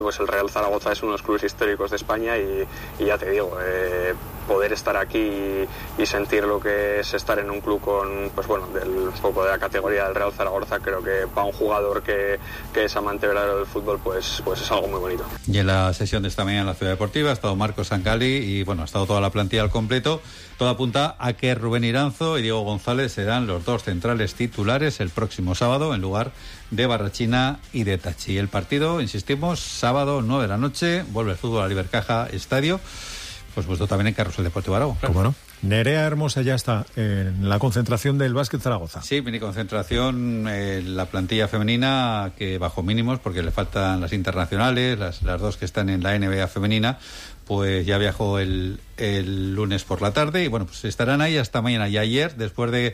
Pues el Real Zaragoza es uno de los clubes históricos de España y ya te digo, poder estar aquí y sentir lo que es estar en un club con, pues bueno, un poco de la categoría del Real Zaragoza, creo que para un jugador que es amante verdadero del fútbol, pues es algo muy bonito. Y en la sesión de esta mañana en la Ciudad Deportiva ha estado Marcos Sancali y bueno, ha estado toda la plantilla al completo. Todo apunta a que Rubén Iranzo y Diego González serán los dos centrales titulares el próximo sábado en lugar de Barrachina y de Tachi. El partido, insistimos, sábado 9 de la noche, vuelve el fútbol al Ibercaja Estadio, pues puesto también en Carrusel Deportivo Aragón. Claro. ¿Cómo no? Nerea Hermosa ya está en la concentración del Básquet Zaragoza. Sí, mini concentración, la plantilla femenina que bajo mínimos porque le faltan las internacionales, las dos que están en la NBA femenina, pues ya viajó el lunes por la tarde y bueno, pues estarán ahí hasta mañana. Y ayer, después de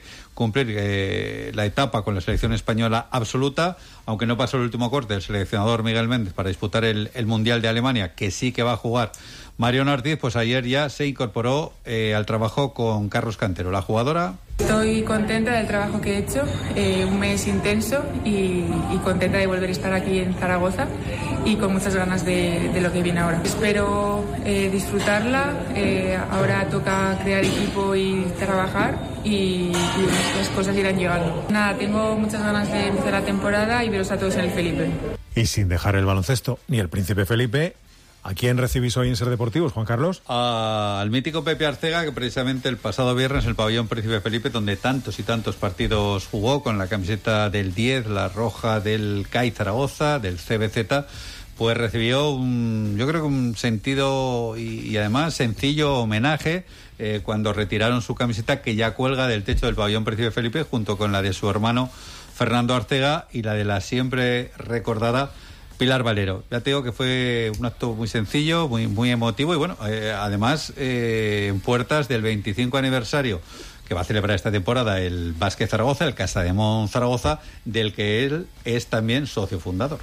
cumplir la etapa con la selección española absoluta, aunque no pasó el último corte, el seleccionador Miguel Méndez para disputar el Mundial de Alemania, que sí que va a jugar Mariona Ortiz, pues ayer ya se incorporó al trabajo con Carlos Cantero, la jugadora. Estoy contenta del trabajo que he hecho, un mes intenso y contenta de volver a estar aquí en Zaragoza y con muchas ganas de lo que viene ahora. Espero disfrutarla, ahora toca crear equipo y trabajar y las cosas irán llegando. Nada, tengo muchas ganas de empezar la temporada y veros a todos en el Felipe. Y sin dejar el baloncesto ni el Príncipe Felipe, ¿a quién recibís hoy en Ser Deportivos, Juan Carlos? Al mítico Pepe Arcega, que precisamente el pasado viernes el pabellón Príncipe Felipe, donde tantos y tantos partidos jugó con la camiseta del 10, la roja del CAI Zaragoza, del CBZ, pues recibió yo creo que un sentido y además sencillo homenaje cuando retiraron su camiseta, que ya cuelga del techo del pabellón Príncipe Felipe, junto con la de su hermano Fernando Arcega y la de la siempre recordada Pilar Valero. Ya te digo que fue un acto muy sencillo, muy emotivo y bueno, además en puertas del 25 aniversario que va a celebrar esta temporada el Básquet Zaragoza, el Casademón Zaragoza, del que él es también socio fundador.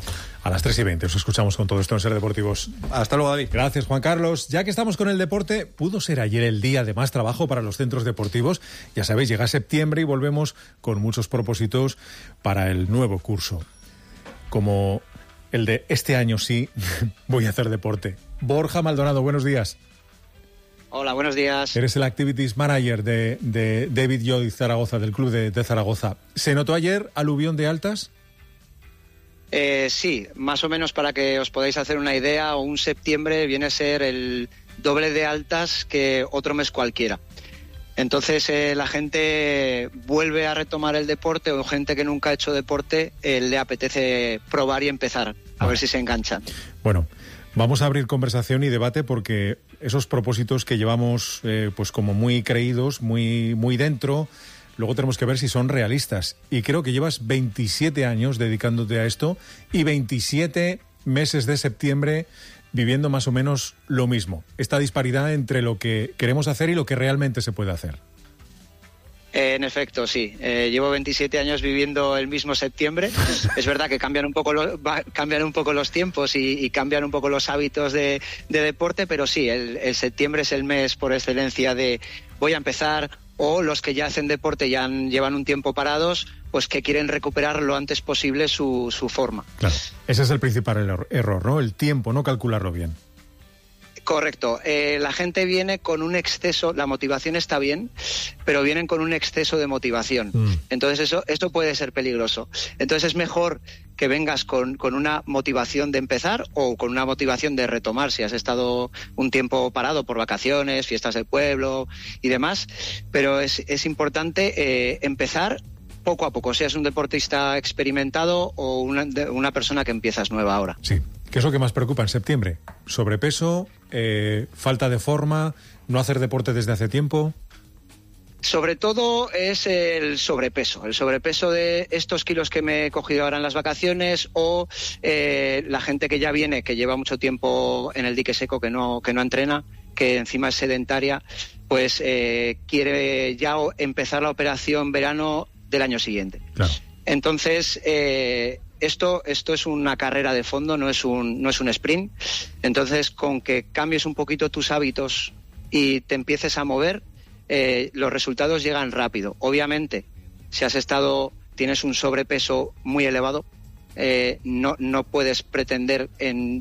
A las 3:20 os escuchamos con todo esto en Ser Deportivos. Hasta luego, David. Gracias, Juan Carlos. Ya que estamos con el deporte, pudo ser ayer el día de más trabajo para los centros deportivos. Ya sabéis, llega septiembre y volvemos con muchos propósitos para el nuevo curso. Como el de este año sí voy a hacer deporte. Borja Maldonado, buenos días. Hola, buenos días. Eres el Activities Manager de David Lloyd Zaragoza, del club de Zaragoza. ¿Se notó ayer aluvión de altas? Sí, más o menos para que os podáis hacer una idea, un septiembre viene a ser el doble de altas que otro mes cualquiera. Entonces la gente vuelve a retomar el deporte, o gente que nunca ha hecho deporte le apetece probar y empezar, a ver si se enganchan. Bueno, vamos a abrir conversación y debate porque esos propósitos que llevamos pues como muy creídos, muy dentro, luego tenemos que ver si son realistas. Y creo que llevas 27 años dedicándote a esto y 27 meses de septiembre viviendo más o menos lo mismo. Esta disparidad entre lo que queremos hacer y lo que realmente se puede hacer. En efecto, sí. Llevo 27 años viviendo el mismo septiembre. Es verdad que cambian un poco los tiempos y cambian un poco los hábitos de deporte, pero sí, el septiembre es el mes por excelencia de voy a empezar, o los que ya hacen deporte llevan un tiempo parados, pues que quieren recuperar lo antes posible su forma. Claro, ese es el principal error, ¿no? El tiempo, no calcularlo bien. Correcto. La gente viene con un exceso, la motivación está bien, pero vienen con un exceso de motivación. Entonces esto puede ser peligroso. Entonces es mejor que vengas con una motivación de empezar o con una motivación de retomar si has estado un tiempo parado por vacaciones, fiestas del pueblo y demás, pero es importante empezar poco a poco, seas un deportista experimentado o una persona que empiezas nueva ahora. Sí. ¿Qué es lo que más preocupa en septiembre? ¿Sobrepeso? ¿Falta de forma? ¿No hacer deporte desde hace tiempo? Sobre todo es el sobrepeso de estos kilos que me he cogido ahora en las vacaciones, o la gente que ya viene, que lleva mucho tiempo en el dique seco, que no entrena, que encima es sedentaria, pues quiere ya empezar la operación verano del año siguiente. Claro. Entonces esto es una carrera de fondo, no es un sprint. Entonces, con que cambies un poquito tus hábitos y te empieces a mover, los resultados llegan rápido. Obviamente, si tienes un sobrepeso muy elevado, no puedes pretender en